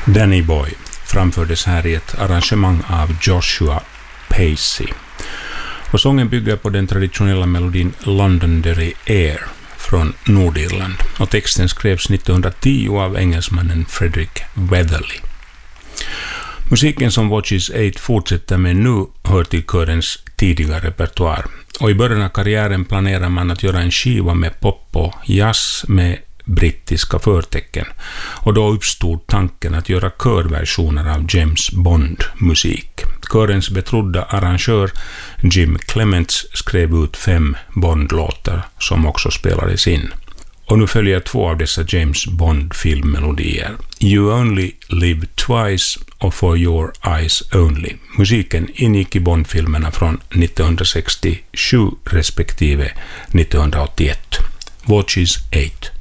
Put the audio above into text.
Danny Boy framfördes här i ett arrangemang av Joshua Pacey. Och sången bygger på den traditionella melodin Londonderry Air från Nordirland. Och texten skrevs 1910 av engelsmannen Frederick Weatherly. Musiken som Watches 8 fortsätter med nu hör till körens tidigare repertoar. Och i början av karriären planerar man att göra en skiva med pop och jazz med brittiska förtecken. Och då uppstod tanken att göra körversioner av James Bond-musik. Körens betrodda arrangör Jim Clements skrev ut 5 Bond-låtar som också spelades in. Och nu följer 2 av dessa James Bond-filmmelodier. You Only Live Twice och For Your Eyes Only. Musiken ingick i Bond-filmerna från 1967 respektive 1981. Watches 8.